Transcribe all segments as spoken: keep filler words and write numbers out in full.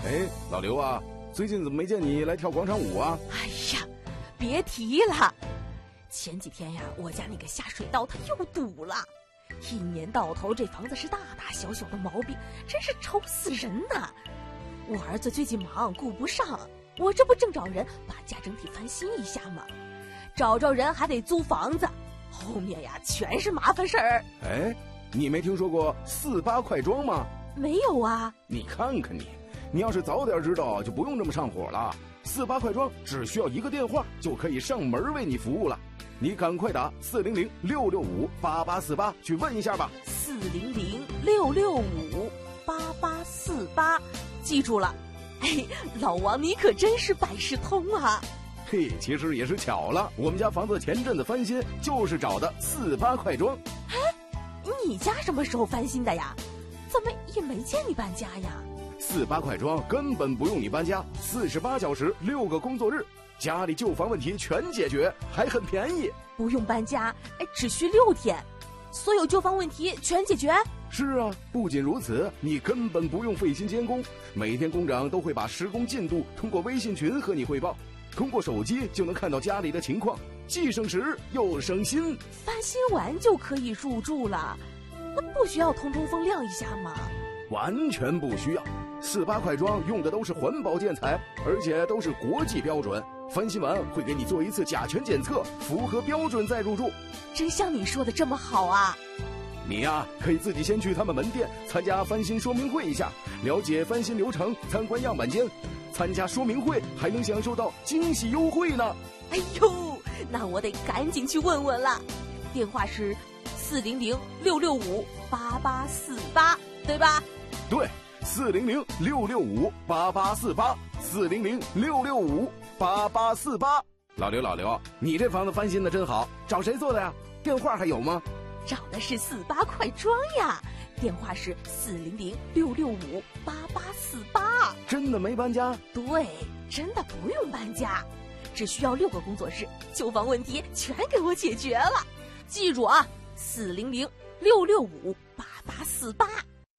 哎，老刘啊，最近怎么没见你来跳广场舞啊？ 哎呀，别提了，前几天呀，我家那个下水道它又堵了，一年到头这房子是大大小小的毛病，真是愁死人呐。我儿子最近忙顾不上，我这不正找人把家整体翻新一下吗？找着人还得租房子，后面呀全是麻烦事儿。 哎，你没听说过四八快装吗？ 没有啊。 你看看你，你要是早点知道，就不用这么上火了。四八快装只需要一个电话就可以上门为你服务了，你赶快打四零零六六五八八四八去问一下吧。 四零零六六五八八四八，记住了。哎，老王你可真是百事通啊。 嘿，其实也是巧了，我们家房子前阵子翻新，就是找的四八快装。 哎，你家什么时候翻新的呀？怎么也没见你搬家呀？ 四八快装根本不用你搬家，四十八小时六个工作日，家里旧房问题全解决，还很便宜。 不用搬家，哎，只需六天，所有旧房问题全解决。 是啊，不仅如此，你根本不用费心监工，每天工长都会把施工进度通过微信群和你汇报，通过手机就能看到家里的情况，既省时又省心。 翻新完就可以入住了，那不需要通通风亮一下吗？ 完全不需要，四八快装用的都是环保建材，而且都是国际标准。翻新完会给你做一次甲醛检测，符合标准再入住。 真像你说的这么好啊？ 你呀、啊，可以自己先去他们门店参加翻新说明会一下，了解翻新流程，参观样板间。参加说明会还能享受到惊喜优惠呢。 哎呦，那我得赶紧去问问了。电话是四零零六六五八八四八，对吧？ 对，四零零六六五八八四八，四零零六六五八八四八。老刘，老刘，你这房子翻新的真好，找谁做的呀？电话还有吗？ 找的是四八快装呀，电话是四零零六六五八八四八。 真的没搬家？ 对，真的不用搬家，只需要六个工作日，旧房问题全给我解决了。记住啊，四零零六六五八八四八。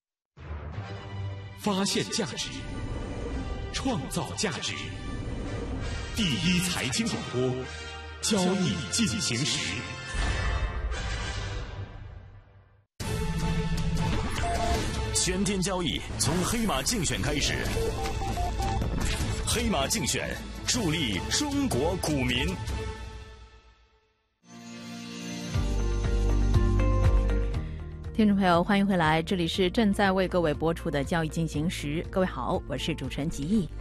发现价值，创造价值。第一财经广播，交易进行时。 全天交易从黑马竞选开始，黑马竞选助力中国股民。 听众朋友，欢迎回来，这里是正在为各位播出的交易进行时。各位好，我是主持人吉毅。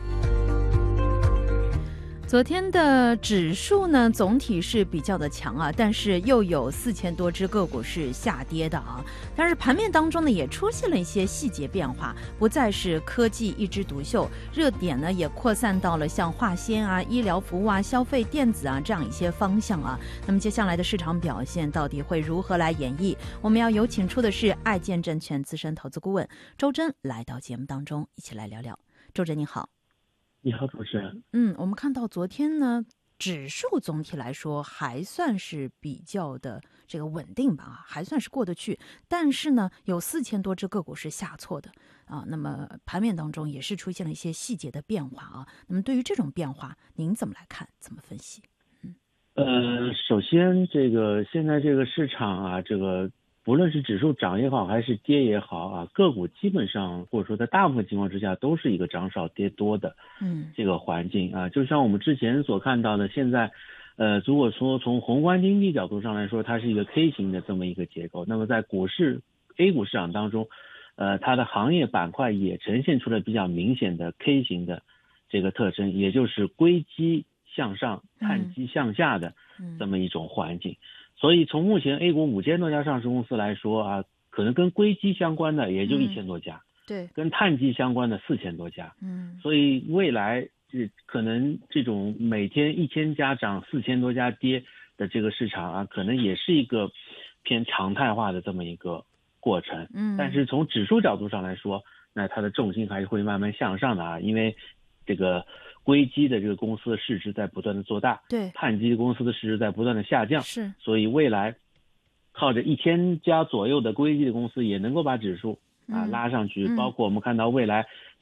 昨天的指数呢，总体是比较的强啊，但是又有四千多只个股是下跌的啊。但是盘面当中呢，也出现了一些细节变化，不再是科技一枝独秀，热点呢也扩散到了像化纤啊、医疗服务啊、消费电子啊这样一些方向啊。那么接下来的市场表现到底会如何来演绎？我们要有请出的是爱建证券资深投资顾问周真来到节目当中，一起来聊聊。周真你好。 你好，主持人。 嗯，我们看到昨天呢，指数总体来说还算是比较的这个稳定吧，还算是过得去。但是呢，有四千多只个股是下挫的啊。那么盘面当中也是出现了一些细节的变化啊。那么对于这种变化，您怎么来看？怎么分析？ 嗯，呃，首先这个现在这个市场啊，这个。不论是指数涨也好，还是跌也好啊，个股基本上或者说在大部分情况之下都是一个涨少跌多的嗯这个环境啊。就像我们之前所看到的，现在呃如果说从宏观经济角度上来说，它是一个 K 型的这么一个结构，那么在股市 A 股市场当中，呃它的行业板块也呈现出了比较明显的 K 型的这个特征，也就是硅基向上、碳基向下的这么一种环境。嗯所以从目前 A 股五千多家上市公司来说啊，可能跟硅基相关的也就一千多家， 嗯、对， 跟碳基相关的四千多家， 嗯， 所以未来这可能这种每天一千家涨四千多家跌的这个市场啊，可能也是一个偏常态化的这么一个过程， 嗯， 但是从指数角度上来说，那它的重心还是会慢慢向上的啊，因为这个。硅基的这个公司的市值在不断的做大， 对， 碳基公司的市值在不断的下降， 是， 所以未来靠着一千家左右的硅基的公司也能够把指数啊、嗯、拉上去，包括我们看到未来